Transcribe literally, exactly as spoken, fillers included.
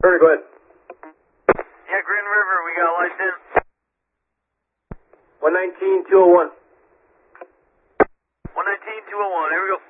Turner, go ahead. Yeah, Green River, we got lights in. one nineteen, two oh one. one nineteen, two oh one, here we go.